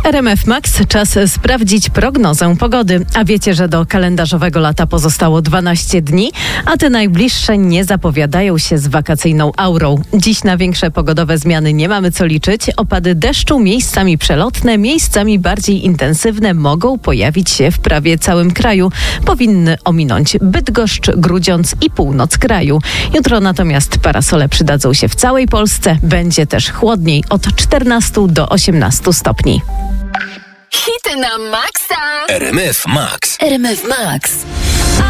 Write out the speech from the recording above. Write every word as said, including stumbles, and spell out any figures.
R M F Max czas sprawdzić prognozę pogody. A wiecie, że do kalendarzowego lata pozostało dwanaście dni, a te najbliższe nie zapowiadają się z wakacyjną aurą. Dziś na większe pogodowe zmiany nie mamy co liczyć. Opady deszczu, miejscami przelotne, miejscami bardziej intensywne mogą pojawić się w prawie całym kraju. Powinny ominąć Bydgoszcz, Grudziądz i północ kraju. Jutro natomiast parasole przydadzą się w całej Polsce. Będzie też chłodniej od czternastu do osiemnastu stopni. Hity na maksa! R M F Max. R M F Max.